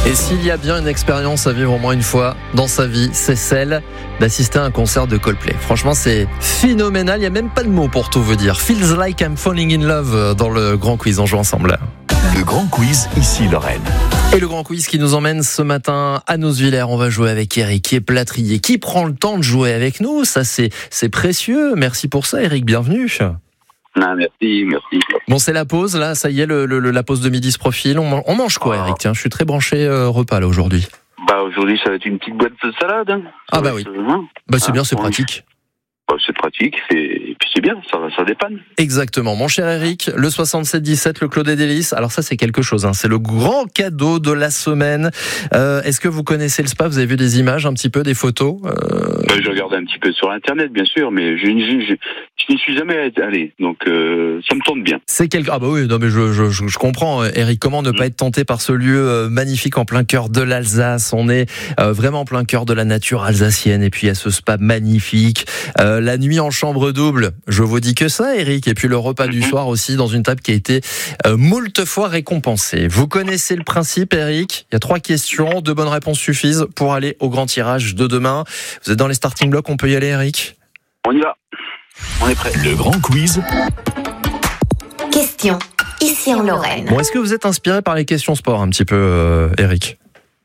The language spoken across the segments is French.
Et s'il y a bien une expérience à vivre au moins une fois dans sa vie, c'est celle d'assister à un concert de Coldplay. Franchement, c'est phénoménal. Il n'y a même pas de mots pour tout vous dire. Feels like I'm falling in love dans le Grand Quiz. On joue ensemble. Le Grand Quiz, ici Lorraine. Et le Grand Quiz qui nous emmène ce matin à Noosviller. On va jouer avec Eric, qui est plâtrier, qui prend le temps de jouer avec nous. Ça, c'est précieux. Merci pour ça, Eric. Bienvenue. Ah, merci. Bon, c'est la pause, là, ça y est, la pause de midi se profile. On mange quoi, Eric? Tiens, je suis très branché repas, là, aujourd'hui. Aujourd'hui, ça va être une petite boîte de salade. Hein. Oui. C'est bien, c'est pratique. C'est pratique, et puis c'est bien, ça dépanne. Exactement. Mon cher Eric, le 67-17, le Clos des Délices. Alors ça, c'est quelque chose, hein. C'est le grand cadeau de la semaine. Est-ce que vous connaissez le spa? Vous avez vu des images, un petit peu, des photos? Je regarde un petit peu sur Internet, bien sûr, mais je n'y suis jamais allé, donc ça me tente bien. Ah bah oui, non mais je comprends, Eric. Comment ne pas être tenté par ce lieu magnifique en plein cœur de l'Alsace? On est vraiment en plein cœur de la nature alsacienne, et puis il y a ce spa magnifique. La nuit en chambre double, je vous dis que ça, Eric. Et puis le repas du soir aussi, dans une table qui a été moult fois récompensée. Vous connaissez le principe, Eric. Il y a 3 questions, 2 bonnes réponses suffisent pour aller au grand tirage de demain. Vous êtes dans les starting blocks, on peut y aller, Eric? On y va. On est prêt. Le Grand Quiz. Question, ici en Lorraine. Bon, est-ce que vous êtes inspiré par les questions sport un petit peu, Eric?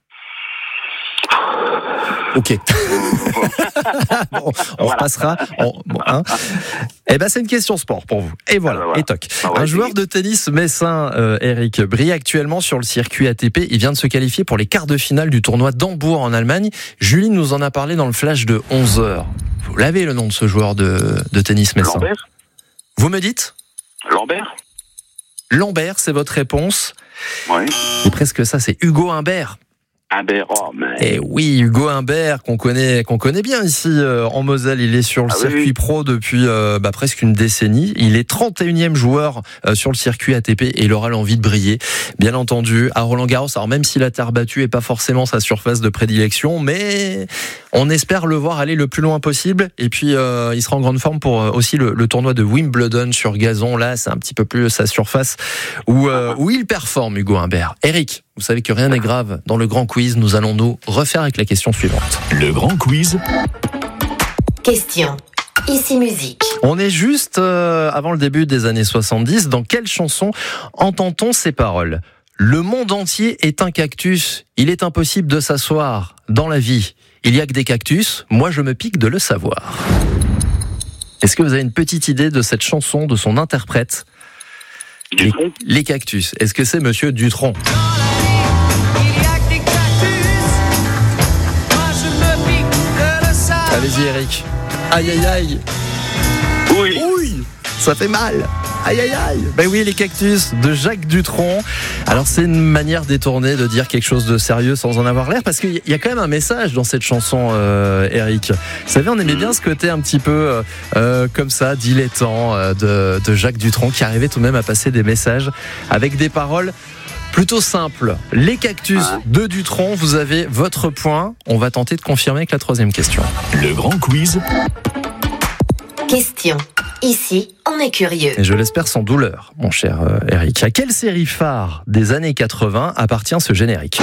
Ok. Bon, on repassera. C'est une question sport pour vous. Et voilà. Et toc. Un joueur de tennis messin, Eric, brille actuellement sur le circuit ATP. Il vient de se qualifier pour les quarts de finale du tournoi d'Hambourg en Allemagne. Julie nous en a parlé dans le flash de 11h. Vous l'avez, le nom de ce joueur de tennis messin? Lambert. Vous me dites? Lambert, c'est votre réponse? Oui. C'est presque ça, c'est Hugo Humbert. Et oui, Hugo Humbert, qu'on connaît bien ici en Moselle. Il est sur le circuit pro depuis presque une décennie. Il est 31e joueur sur le circuit ATP et il aura l'envie de briller, bien entendu, à Roland-Garros. Alors même si la terre battue est pas forcément sa surface de prédilection, mais on espère le voir aller le plus loin possible. Et puis il sera en grande forme pour aussi le tournoi de Wimbledon sur gazon. Là, c'est un petit peu plus sa surface où il performe, Hugo Humbert. Eric, vous savez que rien n'est grave dans le Grand Quiz. Nous allons nous refaire avec la question suivante. Le Grand Quiz. Question, ici musique. On est juste avant le début des années 70. Dans quelle chanson entend-on ces paroles? Le monde entier est un cactus. Il est impossible de s'asseoir dans la vie. Il y a que des cactus. Moi, je me pique de le savoir. Est-ce que vous avez une petite idée de cette chanson, de son interprète? Les cactus. Est-ce que c'est Monsieur Dutronc? Allez-y, Eric. Aïe, aïe, aïe. Oui. Ça fait mal. Aïe, aïe, aïe. Ben oui, les cactus de Jacques Dutronc. Alors, c'est une manière détournée de dire quelque chose de sérieux sans en avoir l'air, parce qu'il y a quand même un message dans cette chanson, Eric. Vous savez, on aimait bien ce côté un petit peu comme ça, dilettant de Jacques Dutronc, qui arrivait tout de même à passer des messages avec des paroles plutôt simple. Les cactus de Dutronc, vous avez votre point. On va tenter de confirmer avec la 3e question. Le Grand Quiz. Question. Ici, on est curieux. Et je l'espère sans douleur, mon cher Eric. À quelle série phare des années 80 appartient ce générique?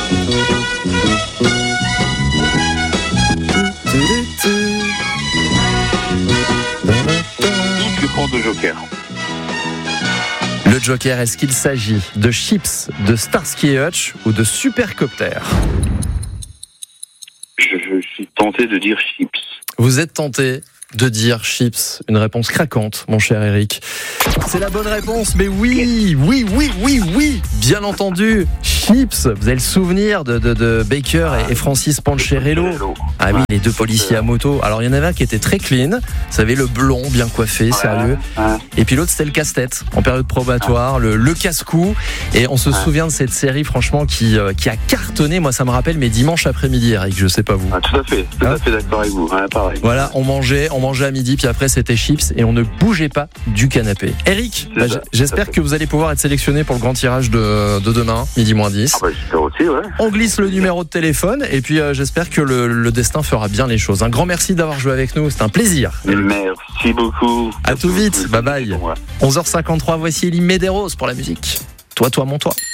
Je prends de Joker. Le Joker, est-ce qu'il s'agit de Chips, de Starsky et Hutch ou de Supercopter? Je suis tenté de dire Chips. Vous êtes tenté de dire Chips, une réponse craquante, mon cher Eric. C'est la bonne réponse, mais oui, bien entendu, Chips. Vous avez le souvenir de Baker et Francis Pancherello. Ah oui, les 2 policiers à moto. Alors il y en avait un qui était très clean, vous savez, le blond, bien coiffé, sérieux. Et puis l'autre, c'était le casse-tête, en période probatoire, le casse-cou. Et on se souvient de cette série, franchement, qui a cartonné. Moi, ça me rappelle mes dimanches après-midi, Eric, je sais pas vous. Tout à fait d'accord avec vous. Pareil. Voilà, on mangeait à midi, puis après c'était chips et on ne bougeait pas du canapé. Eric, j'espère que vous allez pouvoir être sélectionné pour le grand tirage de demain, midi moins 10. J'espère aussi, ouais. On glisse le numéro de téléphone et puis j'espère que le destin fera bien les choses. Un grand merci d'avoir joué avec nous, c'est un plaisir. Merci beaucoup. À tout vite, bye bye. 11h53, voici Elie Medeiros pour la musique. Toi, mon toi.